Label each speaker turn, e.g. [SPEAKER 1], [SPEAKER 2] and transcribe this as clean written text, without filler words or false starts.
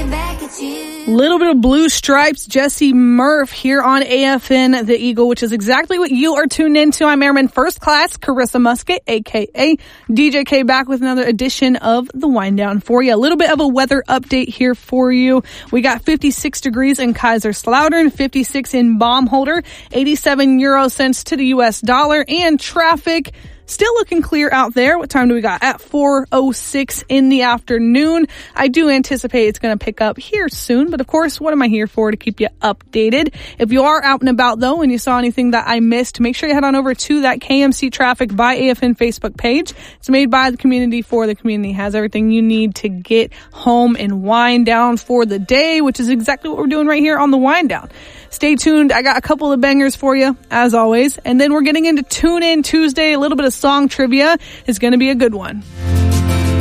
[SPEAKER 1] Little bit of Blue Stripes, Jesse Murph here on AFN The Eagle, which is exactly what you are tuned into. I'm Airman First Class, Carissa Musket, a.k.a. DJ K, back with another edition of The Wind Down for you. A little bit of a weather update here for you. We got 56 degrees in Kaiserslautern, 56 in Baumholder, 87 euro cents to the U.S. dollar, and traffic still looking clear out there. What time do we got? At 4:06 in the afternoon. I do anticipate it's going to pick up here soon, but of course, what am I here for? To keep you updated. If you are out and about though, and you saw anything that I missed, make sure you head on over to that KMC Traffic by AFN Facebook page. It's made by the community for the community. It has everything you need to get home and wind down for the day, which is exactly what we're doing right here on the Wind Down. Stay tuned. I got a couple of bangers for you, as always. And then we're getting into Tune In Tuesday. A little bit of song trivia is going to be a good one.